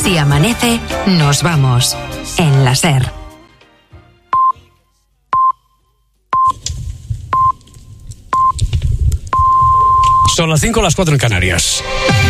Si amanece, nos vamos. En la SER. Son las 5, las 4 en Canarias.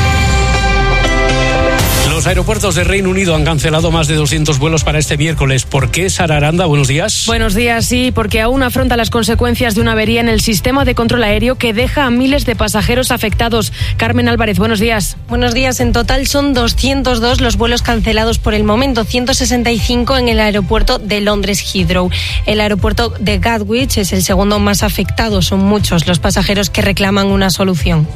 Los aeropuertos del Reino Unido han cancelado más de 200 vuelos para este miércoles. ¿Por qué, Sara Aranda? Buenos días. Buenos días, sí, porque aún afronta las consecuencias de una avería en el sistema de control aéreo que deja a miles de pasajeros afectados. Carmen Álvarez, buenos días. Buenos días. En total son 202 los vuelos cancelados por el momento, 165 en el aeropuerto de Londres Heathrow. El aeropuerto de Gatwick es el segundo más afectado. Son muchos los pasajeros que reclaman una solución.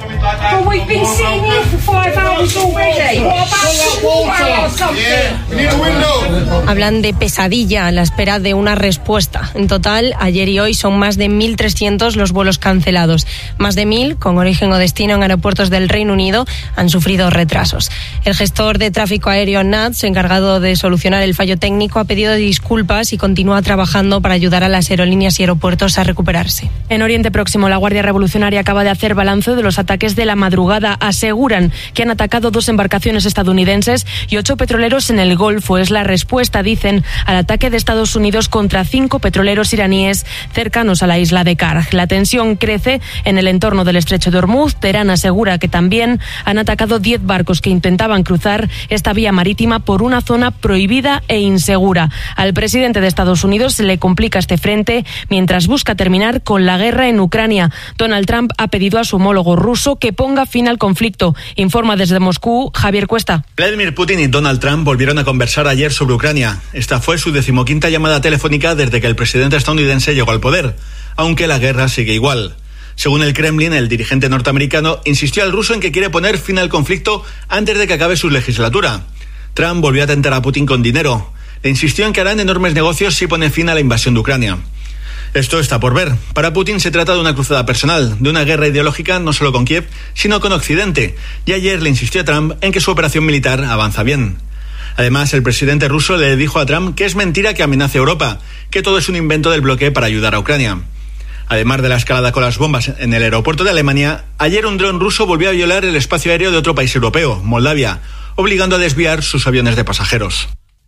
Hablan de pesadilla a la espera de una respuesta. En total, ayer y hoy son más de 1.300 los vuelos cancelados. Más de 1.000, con origen o destino en aeropuertos del Reino Unido, han sufrido retrasos. El gestor de tráfico aéreo NATS, encargado de solucionar el fallo técnico, ha pedido disculpas y continúa trabajando para ayudar a las aerolíneas y aeropuertos a recuperarse. En Oriente Próximo, la Guardia Revolucionaria acaba de hacer balance de los ataques de la madrugada. Aseguran que han atacado 2 embarcaciones estadounidenses y 8 petroleros en el Golfo. Es la respuesta, dicen, al ataque de Estados Unidos contra 5 petroleros iraníes cercanos a la isla de Karg. La tensión crece en el entorno del estrecho de Hormuz. Teherán asegura que también han atacado 10 barcos que intentaban cruzar esta vía marítima por una zona prohibida e insegura. Al presidente de Estados Unidos se le complica este frente mientras busca terminar con la guerra en Ucrania. Donald Trump ha pedido a su homólogo ruso que ponga fin al conflicto. Informa desde Moscú Javier Cuesta. Vladimir Putin y Donald Trump volvieron a conversar ayer sobre Ucrania. Esta fue su 15ª llamada telefónica desde que el presidente estadounidense llegó al poder, aunque la guerra sigue igual. Según el Kremlin, el dirigente norteamericano insistió al ruso en que quiere poner fin al conflicto antes de que acabe su legislatura. Trump volvió a tentar a Putin con dinero. Le insistió en que harán enormes negocios si pone fin a la invasión de Ucrania. Esto está por ver. Para Putin se trata de una cruzada personal, de una guerra ideológica no solo con Kiev, sino con Occidente. Y ayer le insistió a Trump en que su operación militar avanza bien. Además, el presidente ruso le dijo a Trump que es mentira que amenace a Europa, que todo es un invento del bloque para ayudar a Ucrania. Además de la escalada con las bombas en el aeropuerto de Alemania, ayer un dron ruso volvió a violar el espacio aéreo de otro país europeo, Moldavia, obligando a desviar sus aviones de pasajeros.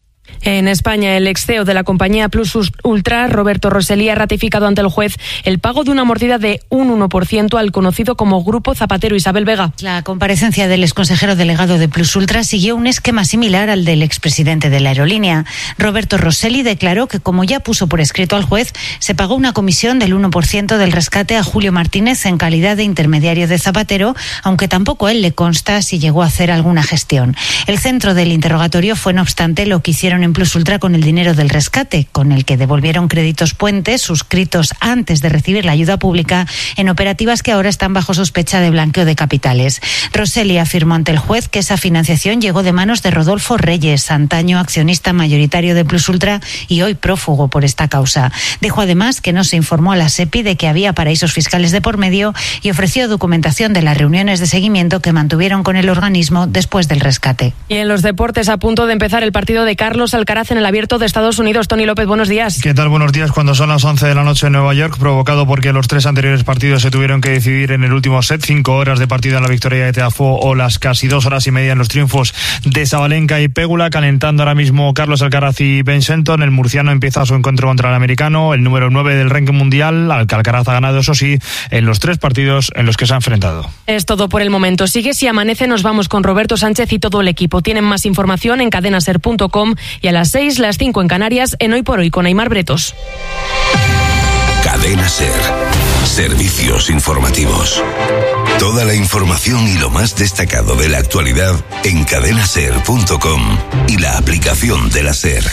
En España, el ex CEO de la compañía Plus Ultra, Roberto Rosselli, ha ratificado ante el juez el pago de una mordida de un 1% al conocido como Grupo Zapatero. Isabel Vega. La comparecencia del exconsejero delegado de Plus Ultra siguió un esquema similar al del expresidente de la aerolínea. Roberto Rosselli declaró que, como ya puso por escrito al juez, se pagó una comisión del 1% del rescate a Julio Martínez en calidad de intermediario de Zapatero, aunque tampoco a él le consta si llegó a hacer alguna gestión. El centro del interrogatorio fue, no obstante, lo que hicieron en Plus Ultra con el dinero del rescate, con el que devolvieron créditos puentes suscritos antes de recibir la ayuda pública en operativas que ahora están bajo sospecha de blanqueo de capitales. Rosselli afirmó ante el juez que esa financiación llegó de manos de Rodolfo Reyes, antaño accionista mayoritario de Plus Ultra y hoy prófugo por esta causa. Dijo además que no se informó a la SEPI de que había paraísos fiscales de por medio y ofreció documentación de las reuniones de seguimiento que mantuvieron con el organismo después del rescate. Y en los deportes, a punto de empezar el partido de Carlos Alcaraz en el Abierto de Estados Unidos. Tony López, buenos días. ¿Qué tal? Buenos días. Cuando son las 11 de la noche en Nueva York, provocado porque los 3 anteriores partidos se tuvieron que decidir en el último set, 5 horas de partido en la victoria de Tiafoe o las casi 2 horas y media en los triunfos de Sabalenka y Pegula, calentando ahora mismo Carlos Alcaraz y Ben Shelton. El murciano empieza su encuentro contra el americano, el número 9 del ranking mundial. Alcaraz ha ganado, eso sí, en los 3 partidos en los que se ha enfrentado. Es todo por el momento. Sigue Si Amanece, nos vamos con Roberto Sánchez y todo el equipo. Tienen más información en cadenaser.com y a las 6, las 5 en Canarias, en Hoy por Hoy con Aimar Bretos. Cadena Ser. Servicios informativos. Toda la información y lo más destacado de la actualidad en cadenaser.com y la aplicación de la Ser.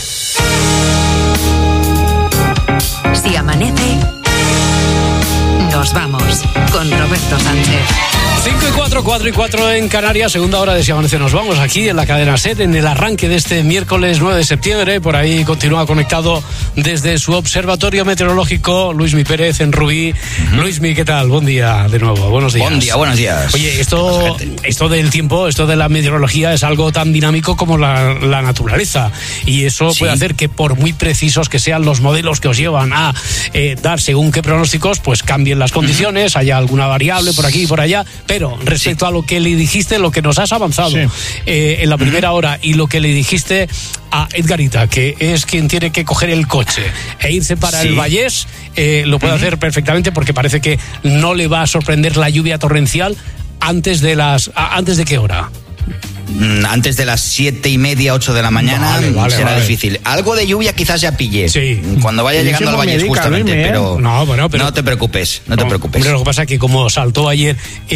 Si amanece, nos vamos con Roberto Sánchez. 5 y 4, 4 y 4 en Canarias, segunda hora de Si Amanece. Nos vamos aquí en la cadena SER en el arranque de este miércoles 9 de septiembre. Por ahí continúa conectado desde su observatorio meteorológico Luismi Pérez en Rubí. Luismi, ¿qué tal? Buen día de nuevo, buenos días. Buen día, buenos días. Oye, esto del tiempo, esto de la meteorología es algo tan dinámico como la naturaleza. Y eso puede hacer que por muy precisos que sean los modelos que os llevan a dar según qué pronósticos, pues cambien las condiciones, haya alguna variable por aquí y por allá, pero respecto a lo que le dijiste, lo que nos has avanzado en la primera hora y lo que le dijiste a Edgarita, que es quien tiene que coger el coche e irse para el Vallés, lo puede hacer perfectamente, porque parece que no le va a sorprender la lluvia torrencial antes de qué hora. Antes de las 7:30, 8 de la mañana será difícil. Algo de lluvia quizás ya pille. Cuando vaya llegando al Valle justamente, pero no te preocupes, no te preocupes. Pero lo que pasa es que como saltó ayer...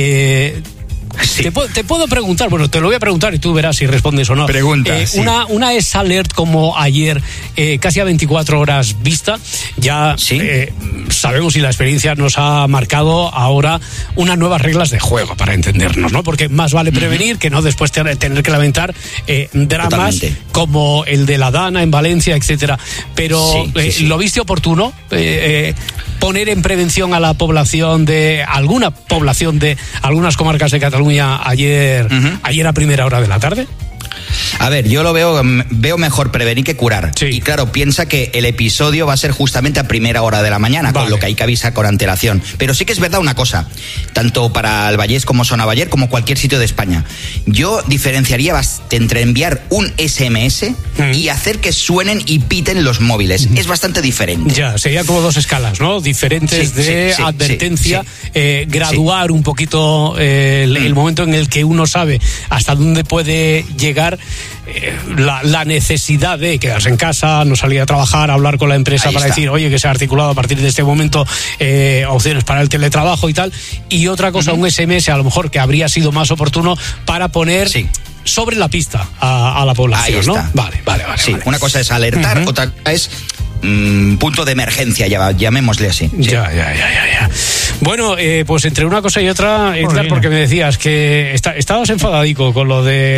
Te puedo preguntar, bueno, te lo voy a preguntar y tú verás si respondes o no. Pregunta, una es alert como ayer, casi a 24 horas vista. Ya sabemos, y la experiencia nos ha marcado ahora unas nuevas reglas de juego, para entendernos, ¿no? Porque más vale prevenir que no después tener que lamentar dramas como el de la Dana en Valencia, etcétera. Pero ¿lo viste oportuno? Poner en prevención a la población de algunas comarcas de Cataluña ayer a primera hora de la tarde. A ver, yo lo veo mejor prevenir que curar. Y claro, piensa que el episodio va a ser justamente a primera hora de la mañana, con lo que hay que avisar con antelación. Pero sí que es verdad una cosa, tanto para el Vallés como Zona Bayer, como cualquier sitio de España. Yo diferenciaría entre enviar un SMS y hacer que suenen y piten los móviles. Es bastante diferente. Ya, sería como dos escalas, ¿no? Diferentes de advertencia, graduar un poquito el momento en el que uno sabe hasta dónde puede llegar la necesidad de quedarse en casa, no salir a trabajar, hablar con la empresa para decir, oye, que se ha articulado a partir de este momento opciones para el teletrabajo y tal. Y otra cosa, un SMS a lo mejor que habría sido más oportuno para poner sobre la pista a la población, ahí está. ¿no? Vale. Una cosa es alertar, otra es punto de emergencia, llamémosle así. Ya. Bueno, pues entre una cosa y otra, Edgar, porque me decías que estabas enfadadico con lo de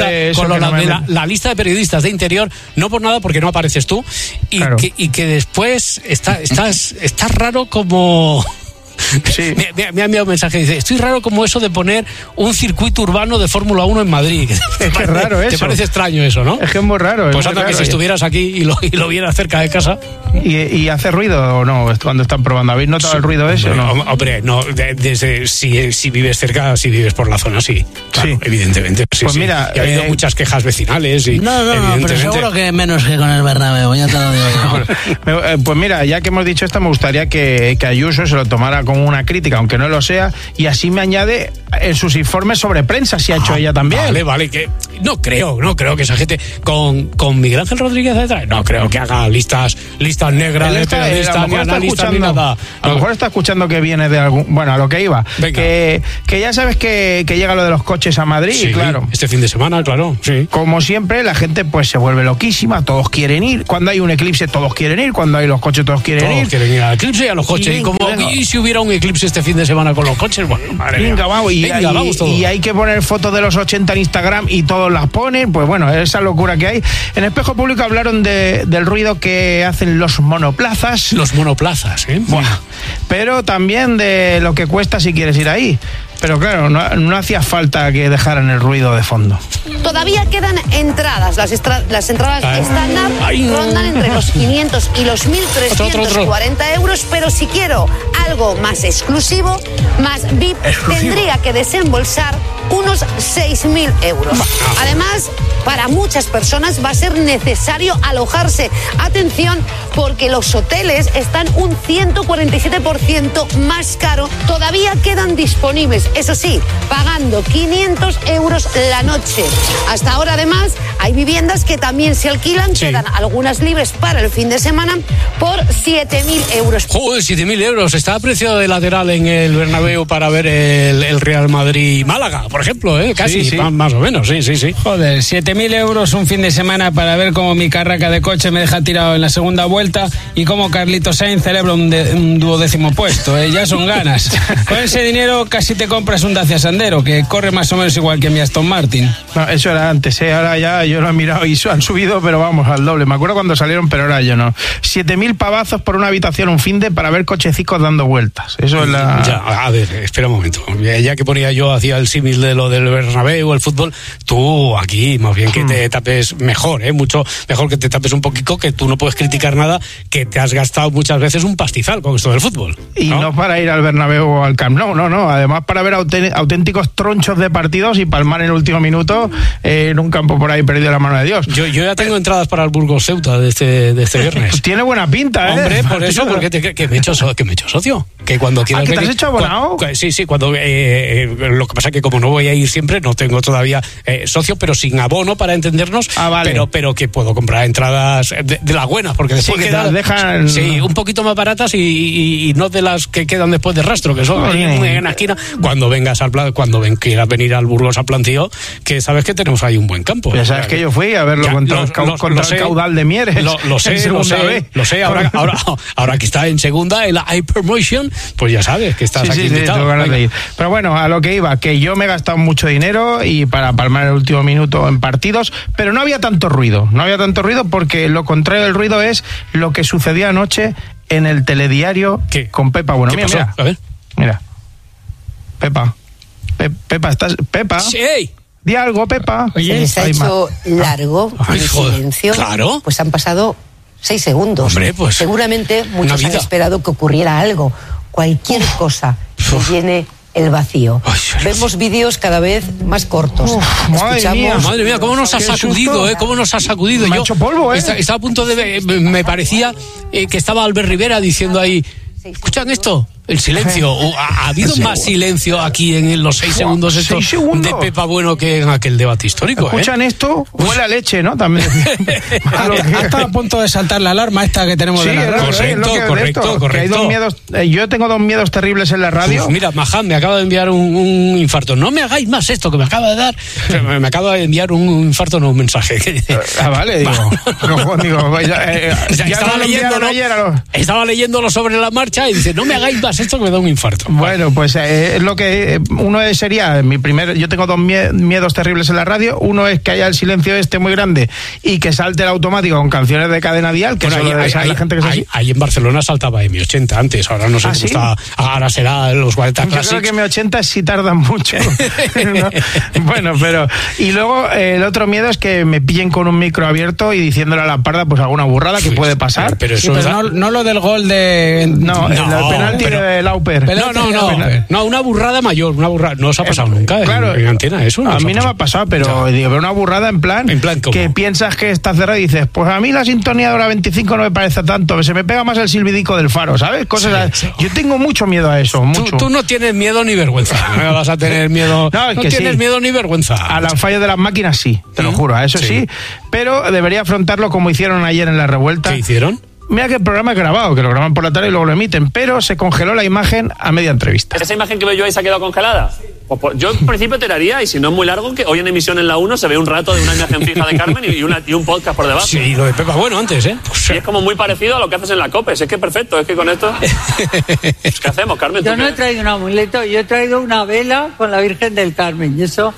la lista de periodistas de Interior, no por nada, porque no apareces tú, y que después estás raro como... Me ha enviado un mensaje, dice, estoy raro como eso de poner un circuito urbano de Fórmula 1 en Madrid. Es que es raro eso. Te parece extraño eso, ¿no? Es que es muy raro. Pues anda, que si estuvieras aquí y lo vieras cerca de casa. ¿Y hace ruido o no cuando están probando? ¿Habéis notado el ruido ese o no? Hombre, no, desde si vives cerca, si vives por la zona, claro, evidentemente. Pues mira, y ha habido muchas quejas vecinales y no, pero seguro que menos que con el Bernabéu, ya te lo digo yo. Pues mira, ya que hemos dicho esto, me gustaría que Ayuso se lo tomara como una crítica, aunque no lo sea, y así me añade en sus informes sobre prensa, si ha hecho ella también. Vale, que no creo que esa gente con Miguel Ángel Rodríguez detrás, no creo que haga listas negras de periodistas ni analistas ni nada. A lo mejor está escuchando que viene de algún... Bueno, a lo que iba. Que ya sabes que llega lo de los coches a Madrid, y claro. Este fin de semana, claro, sí. Como siempre, la gente pues se vuelve loquísima, todos quieren ir. Cuando hay un eclipse, todos quieren ir. Cuando hay los coches, todos quieren ir. Todos quieren ir al eclipse y a los coches. Y si hubiera un eclipse este fin de semana con los coches, bueno, madre mía. Vamos todos. Y hay que poner fotos de los 80 en Instagram y todos las ponen, pues bueno, esa locura que hay. En Espejo Público hablaron del ruido que hacen los monoplazas. Los monoplazas, Bueno, pero también de lo que cuesta si quieres ir ahí. Pero claro, no hacía falta que dejaran el ruido de fondo. Todavía quedan entradas. Las entradas estándar rondan entre los 500 y los 1.340 euros, pero si quiero algo más exclusivo, más VIP, tendría que desembolsar unos 6.000 euros. Además, para muchas personas va a ser necesario alojarse. Atención, porque los hoteles están un 147% más caro. Todavía quedan disponibles, eso sí, pagando 500 euros la noche. Hasta ahora, además, hay viviendas que también se alquilan, quedan algunas libres para el fin de semana por 7.000 euros. Joder, 7.000 euros. Está a precio de lateral en el Bernabéu para ver el Real Madrid-Málaga, por ejemplo, casi, más o menos, sí. Joder, 7.000 euros un fin de semana para ver cómo mi carraca de coche me deja tirado en la segunda vuelta y cómo Carlitos Sainz celebra un 12º puesto, ya son ganas. Con ese dinero casi te compras un Dacia Sandero, que corre más o menos igual que mi Aston Martin. No, eso era antes, ahora ya yo yo lo he mirado y han subido, pero vamos, al doble. Me acuerdo cuando salieron, pero ahora yo no. 7.000 pavazos por una habitación un finde para ver cochecicos dando vueltas. Eso es la... Ya, a ver, espera un momento. Ya que ponía yo, hacía el símil de lo del Bernabéu, el fútbol, tú aquí, más bien que te tapes mejor, mucho mejor que te tapes un poquito, que tú no puedes criticar nada, que te has gastado muchas veces un pastizal con esto del fútbol. Y no para ir al Bernabéu o al Camp Nou, no. Además para ver auténticos tronchos de partidos y palmar en el último minuto en un campo por ahí perdido de la mano de Dios. Yo ya tengo entradas para el Burgos Ceuta de este viernes. Tiene buena pinta, Hombre, por eso, porque que me he hecho socio. Que cuando quieras ¿que te has hecho abonado? Sí, cuando lo que pasa es que como no voy a ir siempre, no tengo todavía socio, pero sin abono para entendernos. Vale. Pero que puedo comprar entradas de las buenas, porque después que las dejan un poquito más baratas y no de las que quedan después de rastro, que son en la esquina. Cuando quieras venir al Burgos al Plantío, que sabes que tenemos ahí un buen campo. Ya sabes que yo fui a verlo contra el caudal de Mieres. Lo sé. Ahora que está en segunda, en la Hypermotion, pues ya sabes que estás aquí invitado. De ir. Pero bueno, a lo que iba, que yo me he gastado mucho dinero y para palmar el último minuto en partidos, pero no había tanto ruido. No había tanto ruido porque lo contrario del ruido es lo que sucedió anoche en el telediario con Pepa. Bueno, mira. A ver. Mira. Pepa, ¿estás? Pepa. Sí. Di algo, Pepa. Oye, se les ha hecho largo el silencio. Claro. Pues han pasado 6 segundos. Hombre, pues. Seguramente muchos han esperado que ocurriera algo. Cualquier cosa que llene el vacío. Vemos vídeos cada vez más cortos. Madre mía, cómo nos ha sacudido, cómo nos ha sacudido. Me ha hecho polvo, Estaba a punto de... Me parecía que estaba Albert Rivera diciendo ahí, ¿escuchan esto? El silencio. ¿Ha habido más silencio aquí en los 6 segundos estos de Pepa Bueno que en aquel debate histórico? ¿Escuchan esto? Huele a leche, ¿no? También. Hasta a punto de saltar la alarma esta que tenemos de la radio. Correcto. Hay 2 miedos, yo tengo 2 miedos terribles en la radio. Mira, Mahan me acaba de enviar un infarto. No me hagáis más esto que me acaba de dar. Me acaba de enviar un infarto, no un mensaje. Vale, digo. Estaba leyéndolo sobre la marcha y dice, no me hagáis más esto que me da un infarto. Bueno, pues es lo que uno sería yo tengo 2 miedos terribles en la radio. Uno es que haya el silencio muy grande y que salte el automático con canciones de Cadena Dial, que bueno, la gente que es así. Ahí en Barcelona saltaba M80 antes, ahora no sé cómo está, ahora será los 40 Classics. Yo creo que M80 sí tardan mucho. ¿No? Bueno, pero y luego el otro miedo es que me pillen con un micro abierto y diciéndole a la parda pues alguna burrada que puede pasar. Pero no lo del gol de... No, el penalti de Lauper. No, una burrada mayor, no os ha pasado nunca claro, en antena eso. A mí no me ha pasado, pero digo, una burrada en plan que piensas que está cerrado y dices, pues a mí la sintonía de hora 25 no me parece tanto, se me pega más el silbidico del faro, ¿sabes? Yo tengo mucho miedo a eso, mucho. Tú no tienes miedo ni vergüenza. No vas a tener miedo. No tienes miedo ni vergüenza. A las fallas de las máquinas sí, te lo juro, a eso sí, pero debería afrontarlo como hicieron ayer en La Revuelta. ¿Qué hicieron? Mira que el programa es grabado, que lo graban por la tarde y luego lo emiten, pero se congeló la imagen a media entrevista. ¿Esa imagen que veo yo ahí se ha quedado congelada? Pues yo en principio tiraría, y si no es muy largo, que hoy en emisión en la 1 se ve un rato de una imagen fija de Carmen y un podcast por debajo. Sí, lo de Pepa Bueno antes, Pues, y es como muy parecido a lo que haces en la COPE. Es que es perfecto, es que con esto... Pues, ¿qué hacemos, Carmen? Yo no he traído un amuleto, yo he traído una vela con la Virgen del Carmen, y eso...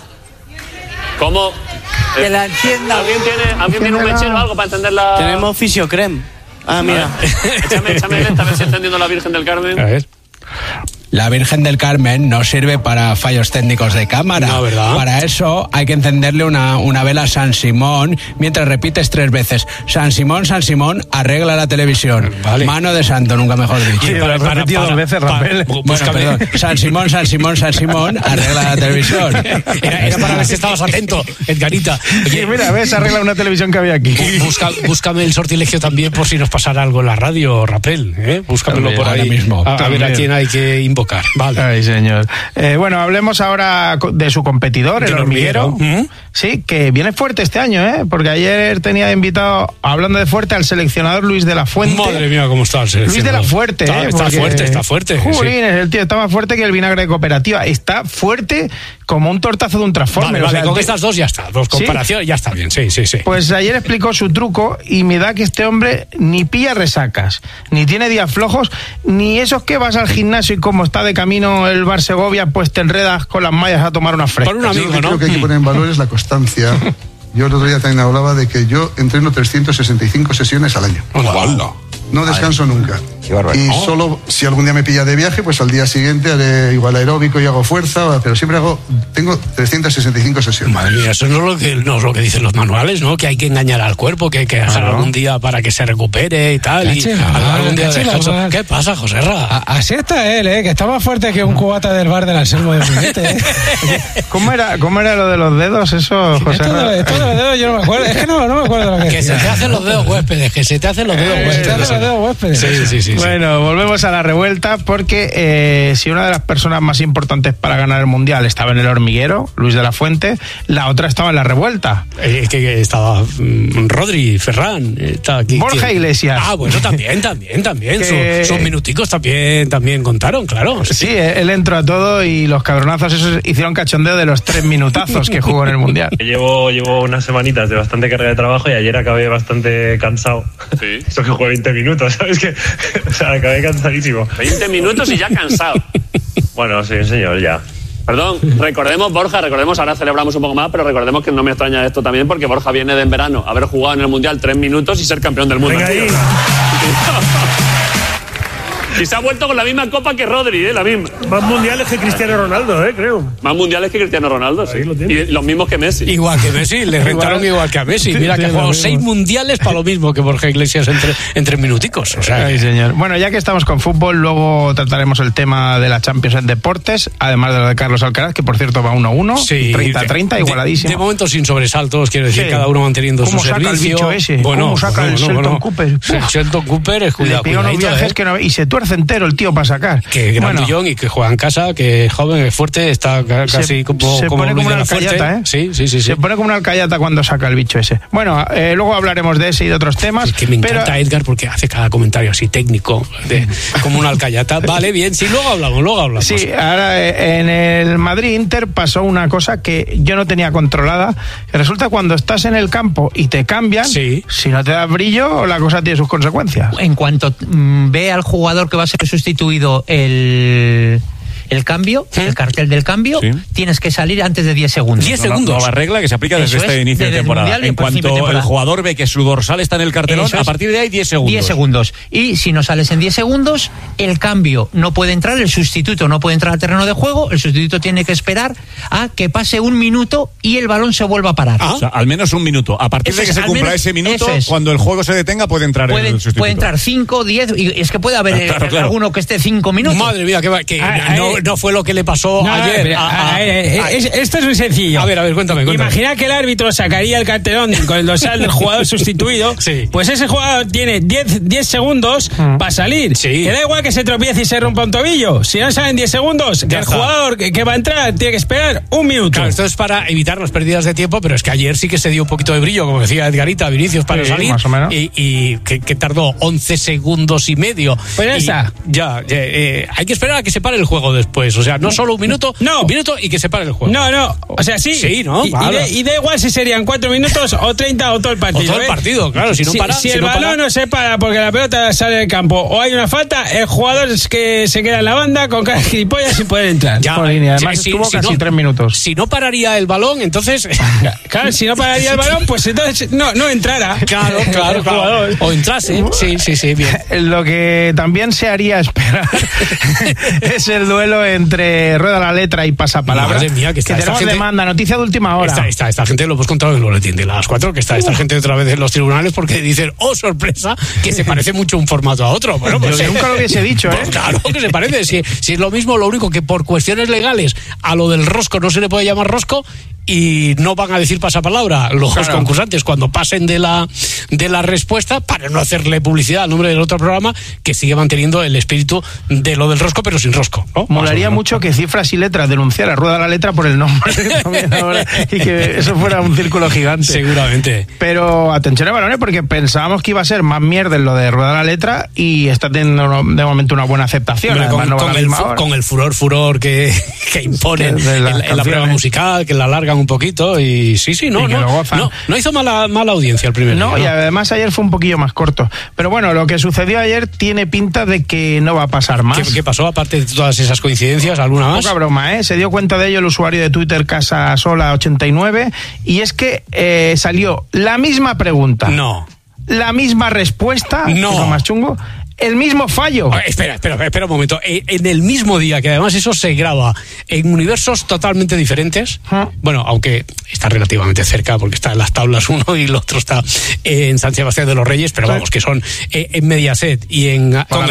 ¿Cómo? Que la encienda. ¿Alguien tiene un mechero o algo para encenderla? Tenemos Fisiocrem. Mira. Échame esta, a ver si encendiendo la Virgen del Carmen. A ver. La Virgen del Carmen no sirve para fallos técnicos de cámara. No, ¿verdad? Para eso hay que encenderle una vela a San Simón mientras repites 3 veces. San Simón, arregla la televisión. Vale. Mano de santo, nunca mejor dicho. Sí, lo he repetido 2 veces, Rafael. Bueno, perdón. San Simón, arregla la televisión. Era para ver si estabas atento, Edgarita. Oye, mira, ves, arregla una televisión que había aquí. Búscame el sortilegio también por si nos pasara algo en la radio, Rapel. Búscamelo por ahí mismo. A ver a quién hay que invocar. Vale. Ay, señor. Bueno, hablemos ahora de su competidor, el hormiguero. Sí, que viene fuerte este año, porque ayer tenía invitado, hablando de fuerte, al seleccionador Luis de la Fuente. Madre mía, cómo está el seleccionador. Luis de la Fuerte, Está fuerte. Jolines, el tío está más fuerte que el vinagre de cooperativa. Está fuerte como un tortazo de un transformer. Vale, con estas dos ya está. Comparación, ya está bien, sí. Pues ayer explicó su truco y me da que este hombre ni pilla resacas, ni tiene días flojos, ni esos que vas al gimnasio y como está de camino el Bar Segovia, pues te enredas con las mallas a tomar una fresca. Por un amigo, Yo creo que hay que poner en valor es la constancia Yo el otro día también hablaba de que yo entreno 365 sesiones al año. No descanso nunca. Y solo si algún día me pilla de viaje, pues al día siguiente haré igual aeróbico y hago fuerza, pero siempre tengo 365 sesiones. Madre mía, eso no es lo que dicen los manuales, ¿no? Que hay que engañar al cuerpo, que hay que dejar algún día para que se recupere y tal. Algún día de descanso. ¿Qué pasa, Joserra? Así está él, que está más fuerte que un cubata del bar del Anselmo de Brunete. ¿Cómo era lo de los dedos, eso, Joserra? Esto de los dedos yo no me acuerdo. Es que no me acuerdo lo que se te hacen los dedos huéspedes, Sí. Bueno, volvemos a la revuelta porque si una de las personas más importantes para ganar el Mundial estaba en el hormiguero, Luis de la Fuente, la otra estaba en la revuelta. Que estaba Rodri, Ferran, está aquí. Borja Iglesias. Bueno, también. Sus minuticos también contaron, claro. Sí, él entró a todo y los cabronazos esos hicieron cachondeo de los 3 minutazos que jugó en el Mundial. Llevo unas semanitas de bastante carga de trabajo y ayer acabé bastante cansado. Sí. Eso que jugué 20 minutos, ¿sabes? Acabé cansadísimo. 20 minutos y ya cansado. Bueno, soy un señor ya. Perdón, recordemos, ahora celebramos un poco más, pero recordemos que no me extraña esto también porque Borja viene de en verano haber jugado en el Mundial 3 minutos y ser campeón del mundo. Y se ha vuelto con la misma copa que Rodri, la misma. Más mundiales que Cristiano Ronaldo, creo. Más mundiales que Cristiano Ronaldo, sí. Y los mismos que Messi. Igual que Messi, le rentaron igual que a Messi. Mira que ha jugado 6 mundiales para lo mismo que Borja Iglesias entre minuticos. O sea, ay, señor. Bueno, ya que estamos con fútbol, luego trataremos el tema de la Champions en deportes, además de lo de Carlos Alcaraz, que por cierto va 1-1, sí, 30-30, igualadísimo. De momento sin sobresaltos, quiero decir, cada uno manteniendo su servicio. ¿Cómo saca el bicho ese? Bueno, ¿Cómo saca el Sheldon Cooper? Sheldon Cooper es cuidado. Le pega unos viajes que no, y se tuerce entero el tío para sacar. Que grandullón y que juega en casa, que es joven, es fuerte, está casi como pone como una alcayata, Sí. Se pone como una alcayata cuando saca el bicho ese. Bueno, luego hablaremos de ese y de otros temas. Es que me encanta Edgar porque hace cada comentario así técnico, como una alcayata. Vale, bien, sí, luego hablamos. Sí, ahora en el Madrid-Inter pasó una cosa que yo no tenía controlada. Resulta cuando estás en el campo y te cambian, si no te das brillo, la cosa tiene sus consecuencias. En cuanto ve al jugador que va a ser sustituido el cambio, el cartel del cambio, tienes que salir antes de 10 segundos. 10 segundos. Nueva regla que se aplica desde este inicio de temporada. En cuanto el jugador ve que su dorsal está en el cartelón, a partir de ahí 10 segundos. 10 segundos. Y si no sales en 10 segundos, el cambio no puede entrar, el sustituto no puede entrar al terreno de juego, el sustituto tiene que esperar a que pase 1 minuto y el balón se vuelva a parar. O sea, al menos 1 minuto. A partir de que se cumpla ese minuto, cuando el juego se detenga, puede entrar el sustituto. Puede entrar 5, 10, y es que puede haber alguno que esté 5 minutos. Madre mía, no fue lo que le pasó ayer. Esto es muy sencillo. A ver, cuéntame. Imagina que el árbitro sacaría el cartelón con el dorsal del jugador sustituido. Pues ese jugador tiene 10 segundos para salir. Que da igual que se tropiece y se rompa un tobillo. Si no salen 10 segundos, el jugador que va a entrar tiene que esperar 1 minuto. Claro, esto es para evitar las pérdidas de tiempo, pero es que ayer sí que se dio un poquito de brillo, como decía Edgarita, Vinicius, para salir. Más o menos. Y que tardó 11 segundos y medio. Pues hay que esperar a que se pare el juego después. O sea, no solo 1 minuto, 1 minuto y que se pare el juego. No. O sea, sí. ¿no? Y da igual si serían 4 minutos o 30 o todo el partido. O todo el partido, claro. Si no para. Si el balón no se para porque la pelota sale del campo o hay una falta, el jugador es que se queda en la banda con cara de gilipollas y puede entrar. Además estuvo casi 3 minutos. Si no pararía el balón, entonces. Claro, si no pararía el balón, pues entonces no entrara. Claro. O entrase. Sí, bien. Lo que también se haría esperar es el duelo entre Rueda la Letra y Pasapalabra. Madre mía, que tenemos gente, demanda, noticia de última hora. Esta gente lo hemos contado en el boletín de las 4, que está esta gente otra vez en los tribunales porque dicen, oh sorpresa, que se parece mucho un formato a otro. Bueno, pues yo nunca lo hubiese dicho, pues claro que se parece. Si es lo mismo, lo único que por cuestiones legales a lo del rosco no se le puede llamar rosco y no van a decir pasapalabra los concursantes cuando pasen de la respuesta, para no hacerle publicidad al nombre del otro programa, que sigue manteniendo el espíritu de lo del rosco pero sin rosco, ¿no? Molaría mucho que Cifras y Letras denunciara a Rueda la Letra por el nombre ahora, y que eso fuera un círculo gigante. Seguramente. Pero atención a balones, porque pensábamos que iba a ser más mierda en lo de Rueda la Letra y está teniendo de momento una buena aceptación. Con el furor que impone en la prueba musical, que en la larga alargan un poquito y no hizo mala audiencia el primer día. No, y además ayer fue un poquillo más corto. Pero bueno, lo que sucedió ayer tiene pinta de que no va a pasar más. ¿Qué pasó aparte de todas esas coincidencias? ¿Alguna más? Poca broma, ¿eh? Se dio cuenta de ello el usuario de Twitter Casasola89 y es que salió la misma pregunta. No. La misma respuesta. No. Que es lo más chungo. El mismo fallo. Espera un momento. En el mismo día, que además eso se graba en universos totalmente diferentes. Bueno, aunque está relativamente cerca, porque está en las tablas uno y el otro está en San Sebastián de los Reyes, pero vamos, que son en Mediaset y en